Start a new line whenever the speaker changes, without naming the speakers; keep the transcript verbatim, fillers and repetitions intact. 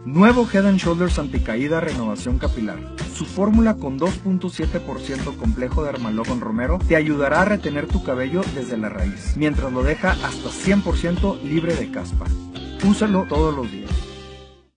Nuevo Head and Shoulders Anticaída Renovación Capilar. Su fórmula con dos punto siete por ciento complejo de Armaló con romero te ayudará a retener tu cabello desde la raíz, mientras lo deja hasta cien por ciento libre de caspa. Úsalo todos los días.